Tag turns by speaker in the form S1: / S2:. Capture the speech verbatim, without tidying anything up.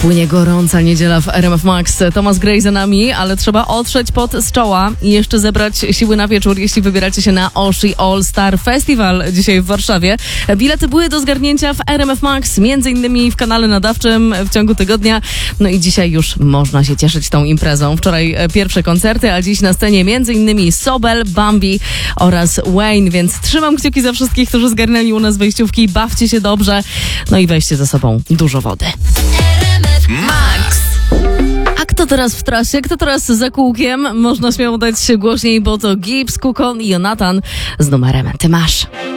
S1: Płynie gorąca niedziela w R M F Max. Thomas Gray za nami, ale trzeba otrzeć pot z czoła i jeszcze zebrać siły na wieczór, jeśli wybieracie się na Oshi All Star Festival dzisiaj w Warszawie. Bilety były do zgarnięcia w R M F Max, między innymi w kanale nadawczym w ciągu tygodnia. No i dzisiaj już można się cieszyć tą imprezą. Wczoraj pierwsze koncerty, a dziś na scenie między innymi Sobel, Bambi oraz Wayne, więc trzymam kciuki za wszystkich, którzy zgarnęli u nas wejściówki. Bawcie się dobrze, no i weźcie ze sobą dużo wody.
S2: Max!
S1: A kto teraz w trasie? Kto teraz za kółkiem? Można śmiało dać się głośniej, bo to Gibbs, Kukon i Jonathan z numerem Ty masz.